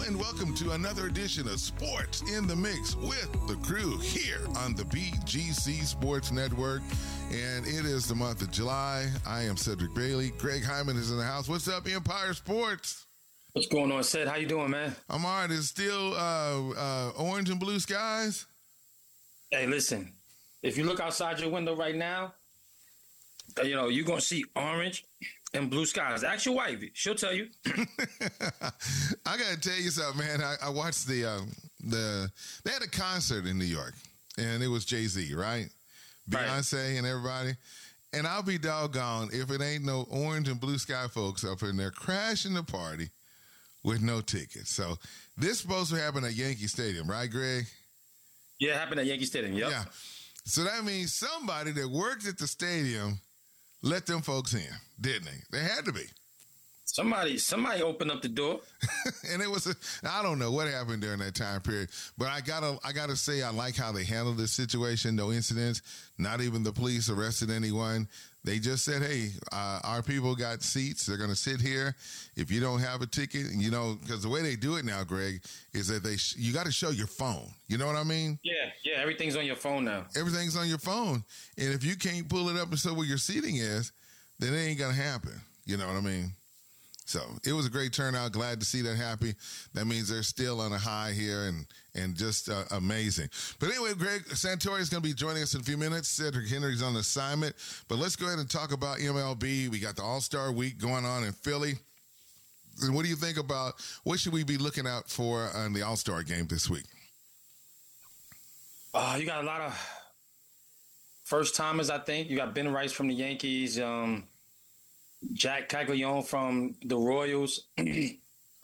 and welcome to another edition of Sports in the Mix with the crew here on the BGC Sports Network. And it is the month of July. I am Cedric Bailey. Greg Hyman is in the house. What's up, Empire Sports? What's going on, Ced? How you doing, man? I'm all right. It's still orange and blue skies? Hey, listen. If you look outside your window right now, you're going to see orange and blue skies. Ask your wife. She'll tell you. I got to tell you something, man. I watched they had a concert in New York, and it was Jay-Z, right? Beyonce and everybody. And I'll be doggone if it ain't no orange and blue sky folks up in there crashing the party with no tickets. So this is supposed to happen at Yankee Stadium, right, Greg? Yeah, it happened at Yankee Stadium, yep. Yeah. So that means somebody that worked at the stadium let them folks in, didn't they? They had to be. Somebody opened up the door. And it was I don't know what happened during that time period, but I gotta say I like how they handled this situation. No incidents, not even the police arrested anyone. They just said, hey, our people got seats. They're going to sit here. If you don't have a ticket, because the way they do it now, Greg, is that you got to show your phone. You know what I mean? Yeah, everything's on your phone now. Everything's on your phone. And if you can't pull it up and show where your seating is, then it ain't going to happen. You know what I mean? So it was a great turnout. Glad to see that happy. That means they're still on a high here and just amazing. But anyway, Greg Santori is going to be joining us in a few minutes. Cedric Henry's on assignment. But let's go ahead and talk about MLB. We got the All-Star Week going on in Philly. And what do you think about what should we be looking out for on the All-Star game this week? You got a lot of first-timers, I think. You got Ben Rice from the Yankees, Jack Caglione from the Royals. You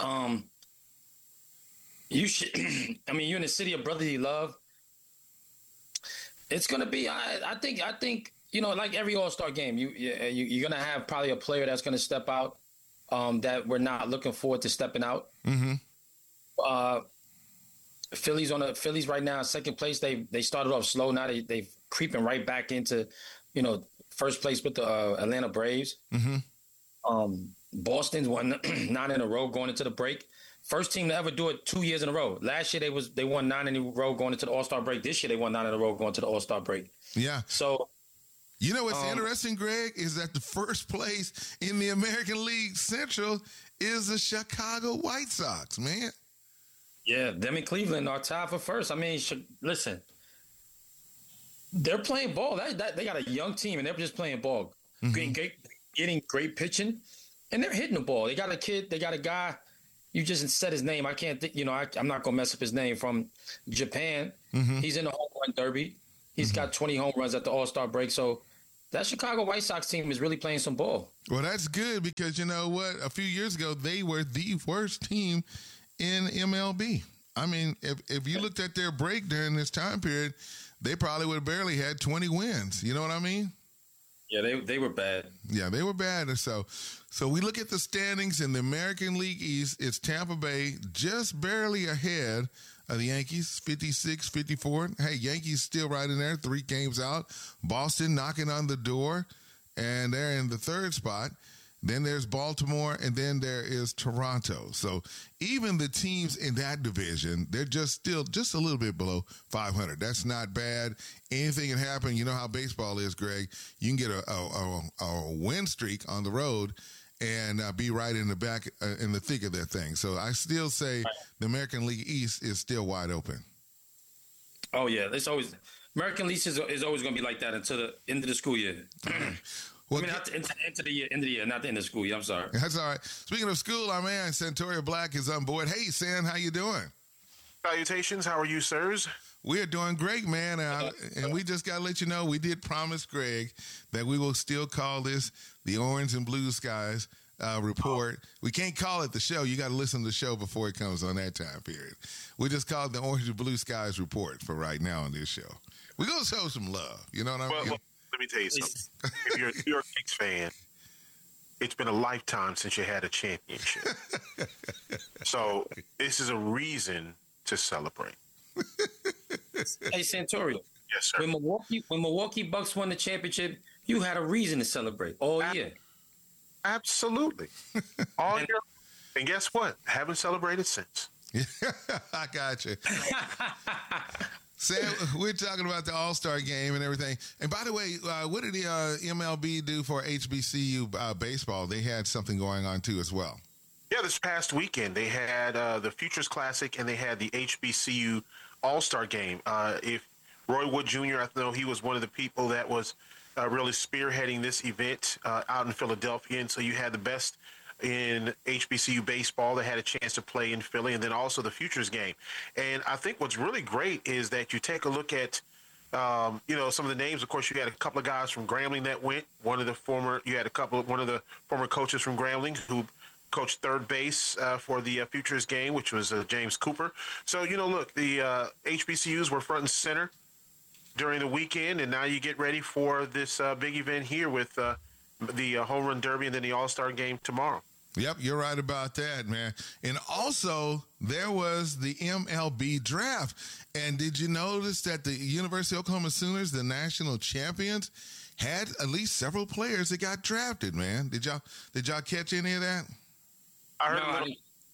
should. I mean, you're in the city of brotherly love. It's gonna be. I think. Like every All-Star game, you're gonna have probably a player that's gonna step out. That we're not looking forward to stepping out. Mm-hmm. Phillies right now in second place. They started off slow. Now they creeping right back into, first place with the Atlanta Braves. Mm-hmm. Boston's won 9 in a row going into the break. First team to ever do it 2 years in a row. Last year they won 9 in a row going into the All-Star break. This year they won 9 in a row going to the All-Star break. Yeah. So, what's interesting, Greg, is that the first place in the American League Central is the Chicago White Sox, man. Yeah, them in Cleveland are tied for first. I mean, listen, they're playing ball. They got a young team, and they're just playing ball. Mm-hmm. Getting great pitching, and they're hitting the ball. They got a kid. They got a guy. You just said his name. I can't think. I'm not gonna mess up his name. From Japan. Mm-hmm. He's in the home run derby. He's got 20 home runs at the All-Star break. So that Chicago White Sox team is really playing some ball. Well, that's good because you know what? A few years ago, they were the worst team in MLB. I mean, if you looked at their break during this time period, they probably would have barely had 20 wins. You know what I mean? Yeah, they were bad. Yeah, they were bad. So we look at the standings in the American League East. It's Tampa Bay just barely ahead of the Yankees, 56-54. Hey, Yankees still right in there, 3 games out. Boston knocking on the door, and they're in the third spot. Then there's Baltimore, and then there is Toronto. So even the teams in that division, they're just a little bit below 500. That's not bad. Anything can happen. You know how baseball is, Greg. You can get a win streak on the road and be right in the back, in the thick of that thing. So I still say the American League East is still wide open. Oh, yeah. It's always American League is always going to be like that until the end of the school year. Well, not into the end of the year, not the end of school year. I'm sorry. That's all right. Speaking of school, our man Santoria Black is on board. Hey, San, how you doing? Salutations. How are you, sirs? We're doing great, man. And we just got to let you know, we did promise Greg that we will still call this the Orange and Blue Skies report. We can't call it the show. You got to listen to the show before it comes on that time period. We just call it the Orange and Blue Skies report for right now on this show. We're going to show some love. You know what I mean? Well, let me tell you something. If you're a New York Knicks fan, it's been a lifetime since you had a championship. So this is a reason to celebrate. Hey, Santorio. Yes, sir. When Milwaukee Bucks won the championship, you had a reason to celebrate all year. Absolutely. All year. And guess what? Haven't celebrated since. I got you. Sam, we're talking about the All-Star game and everything. And by the way, what did the MLB do for HBCU baseball? They had something going on too as well. Yeah, this past weekend they had the Futures Classic and they had the HBCU All-Star game. If Roy Wood Jr., I know he was one of the people that was really spearheading this event out in Philadelphia. And so you had the best in HBCU baseball that had a chance to play in Philly, and then also the Futures game. And I think what's really great is that you take a look at, some of the names. Of course, you had a couple of guys from Grambling that went. One of the former coaches from Grambling who coached third base for the Futures game, which was James Cooper. So, look, the HBCUs were front and center during the weekend, and now you get ready for this big event here with the Home Run Derby and then the All-Star game tomorrow. Yep, you're right about that, man. And also, there was the MLB draft. And did you notice that the University of Oklahoma Sooners, the national champions, had at least several players that got drafted, man? Did y'all catch any of that? I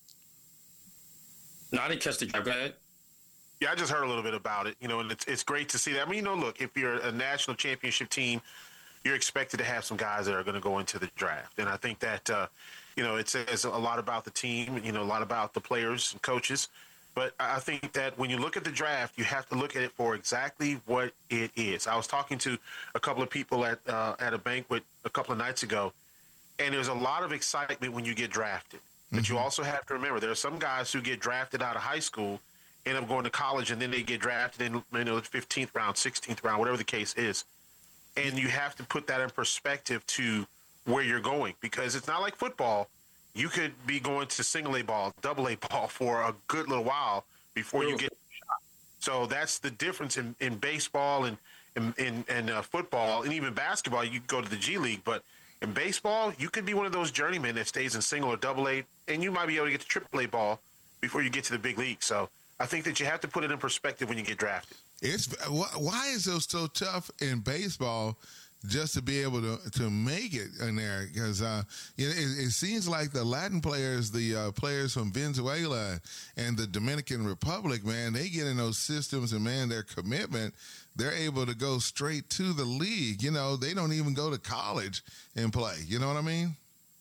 didn't catch the draft. Go ahead. Yeah, I just heard a little bit about it, and it's great to see that. I mean, look, if you're a national championship team, you're expected to have some guys that are going to go into the draft. And I think that, it says a lot about the team, a lot about the players and coaches. But I think that when you look at the draft, you have to look at it for exactly what it is. I was talking to a couple of people at a banquet a couple of nights ago, and there's a lot of excitement when you get drafted. But you also have to remember there are some guys who get drafted out of high school, end up going to college, and then they get drafted in the 15th round, 16th round, whatever the case is. And you have to put that in perspective to where you're going, because it's not like football. You could be going to single A ball, double A ball for a good little while before you get shot. So that's the difference in baseball and in football, and even basketball. You go to the G League, but in baseball, you could be one of those journeymen that stays in single or double A, and you might be able to get to triple A ball before you get to the big league. So I think that you have to put it in perspective when you get drafted. Why is it so tough in baseball just to be able to make it in there? Because it seems like the Latin players, the players from Venezuela and the Dominican Republic, man, they get in those systems and, man, their commitment, they're able to go straight to the league. They don't even go to college and play. You know what I mean?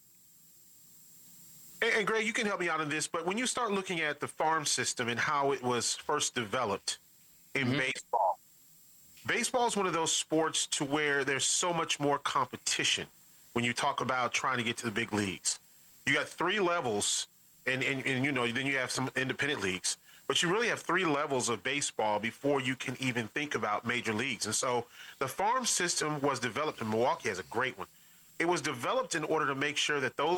And Greg, you can help me out on this, but when you start looking at the farm system and how it was first developed in baseball. Baseball is one of those sports to where there's so much more competition when you talk about trying to get to the big leagues. You got three levels, and then you have some independent leagues, but you really have three levels of baseball before you can even think about major leagues. And so the farm system was developed, and Milwaukee has a great one. It was developed in order to make sure that those